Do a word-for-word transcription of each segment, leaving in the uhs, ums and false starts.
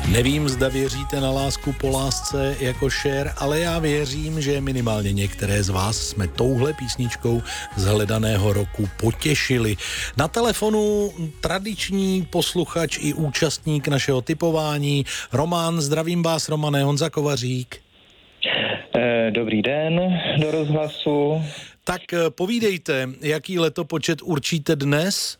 Nevím, zda věříte na lásku po lásce jako Cher, ale já věřím, že minimálně některé z vás jsme touhle písničkou z hledaného roku potěšili. Na telefonu tradiční posluchač i účastník našeho tipování Roman. Zdravím vás, Romane. Honza Kovařík. Dobrý den do rozhlasu. Tak povídejte, jaký letopočet určíte dnes?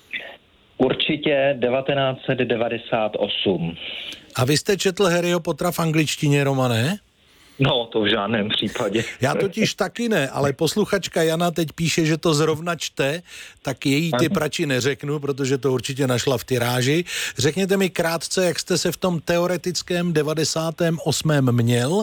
Určitě devatenáct set devadesát osm. A vy jste četl Harryho Pottera v angličtině, Romane? No, to v žádném případě. Já totiž taky ne, ale posluchačka Jana teď píše, že to zrovna čte, tak její tip radši neřeknu, protože to určitě našla v tiráži. Řekněte mi krátce, jak jste se v tom teoretickém devadesátém osmém měl?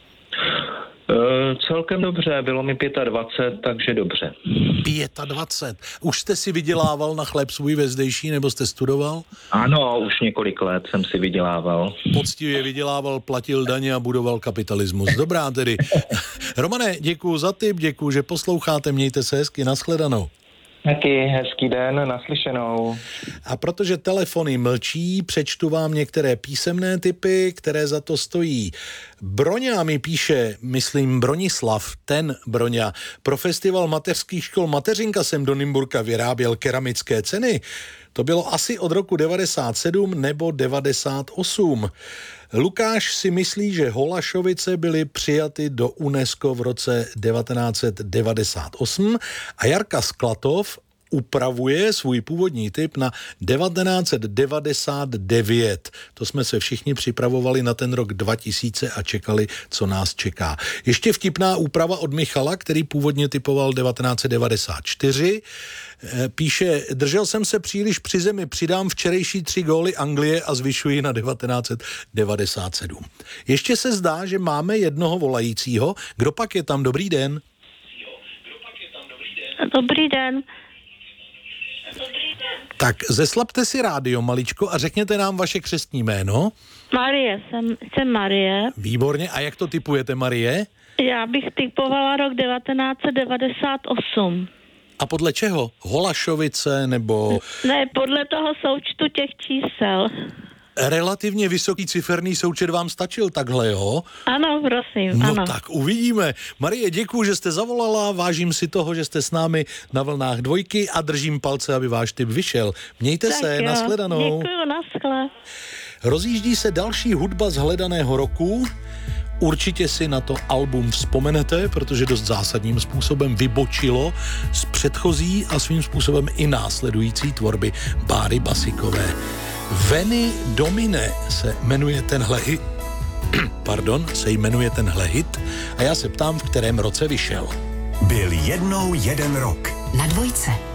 Uh, celkem dobře, bylo mi dvacet pět, takže dobře. dvacet pět. Už jste si vydělával na chléb svůj ve zdejší, nebo jste studoval? Ano, už několik let jsem si vydělával. Poctivě vydělával, platil daně a budoval kapitalismus. Dobrá tedy. Romane, děkuju za tip, děkuju, že posloucháte, mějte se hezky, nashledanou. Taky hezký den, naslyšenou. A protože telefony mlčí, přečtu vám některé písemné tipy, které za to stojí. Broňa mi píše, myslím Bronislav, ten Broňa. Pro festival mateřských škol Mateřinka jsem do Nymburka vyráběl keramické ceny. To bylo asi od roku devadesát sedm nebo devadesát osm. Lukáš si myslí, že Holašovice byly přijaty do UNESCO v roce devatenáct set devadesát osm a Jarka Sklatov upravuje svůj původní tip na devatenáct set devadesát devět. To jsme se všichni připravovali na ten rok dva tisíce a čekali, co nás čeká. Ještě vtipná úprava od Michala, který původně typoval devatenáct set devadesát čtyři. Píše, držel jsem se příliš při zemi, přidám včerejší tři góly Anglie a zvyšuji na devatenáct set devadesát sedm. Ještě se zdá, že máme jednoho volajícího. Kdo pak je tam? Dobrý den. Dobrý den. Tak zeslabte si rádio maličko a řekněte nám vaše křestní jméno. Marie, jsem, jsem Marie. Výborně. A jak to tipujete, Marie? Já bych typovala rok devatenáct set devadesát osm. A podle čeho? Holašovice nebo... Ne, podle toho součtu těch čísel. Relativně vysoký ciferný součet vám stačil takhle, jo? Ano, prosím, no ano. Tak uvidíme. Marie, děkuju, že jste zavolala, vážím si toho, že jste s námi na vlnách dvojky a držím palce, aby váš tip vyšel. Mějte tak se, jo. nashledanou. Děkuju, naschle. Rozjíždí se další hudba z hledaného roku. Určitě si na to album vzpomenete, protože dost zásadním způsobem vybočilo z předchozí a svým způsobem i následující tvorby Báry Basikové. Veni Domine se jmenuje tenhle hit, pardon, se jmenuje tenhle hit a já se ptám, v kterém roce vyšel. Byl jednou jeden rok. Na dvojce.